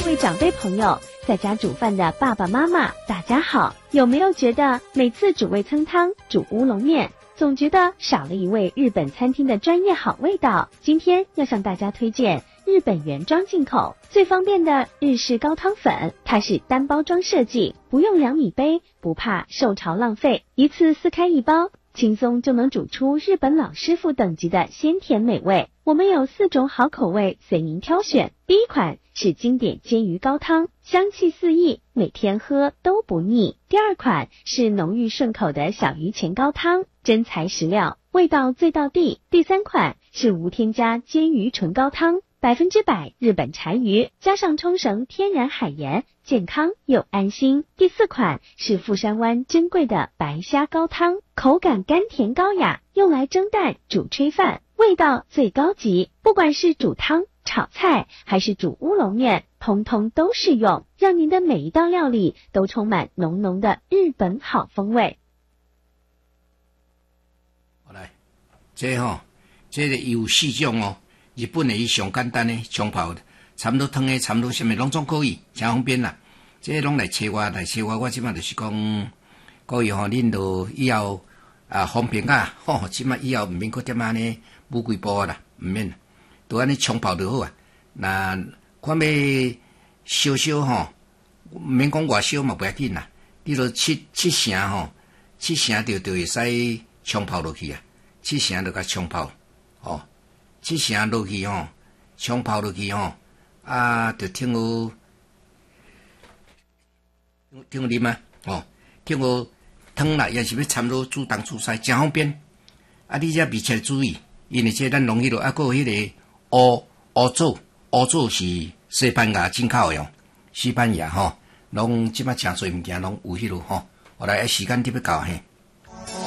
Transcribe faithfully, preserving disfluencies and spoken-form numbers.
各位长辈朋友，在家煮饭的爸爸妈妈，大家好！有没有觉得每次煮味噌汤、煮乌龙面，总觉得少了一味日本餐厅的专业好味道？今天要向大家推荐日本原装进口最方便的日式高汤粉，它是单包装设计，不用量米杯，不怕受潮浪费，一次撕开一包，轻松就能煮出日本老师傅等级的鲜甜美味。我们有四种好口味随您挑选。第一款是经典煎鱼高汤，香气四溢，每天喝都不腻。第二款是浓郁顺口的小鱼钱高汤，真材实料，味道最到地。第三款是无添加煎鱼纯高汤，百分之百日本柴鱼，加上冲绳天然海盐，健康又安心。第四款是富山湾珍贵的白虾高汤，口感甘甜高雅，用来蒸蛋、煮炊饭，味道最高级。不管是煮汤、炒菜还是煮乌龙面，通通都适用，让您的每一道料理都充满浓浓的日本好风味。 好来，这吼、哦，这个有四种哦。日本的伊上简单的冲泡的，差不多汤的，差不多什么拢总可以，真方便啦。这拢来找我，来找我，我即摆就是讲，可以吼，恁就以后啊方便啊，吼，即摆以后毋免搁点安尼补几步啊啦，毋免，都安尼冲泡就好啊。那看要烧烧吼，毋免讲偌烧嘛不要紧啦，你著七七成吼，七成就就会使冲泡落去啊，七成就甲冲泡，哦。七成落去吼，冲泡落去吼，啊，就听有听有啉啊，哦，听有汤啦，也是要掺入煮东煮西，真方便。啊，你这味切注意，因为这咱弄迄落啊，还有迄个乌乌棗，乌棗是西班牙进口的哦，西班牙吼，拢即摆诚侪物件拢有迄落吼。后来时间特别到嘿。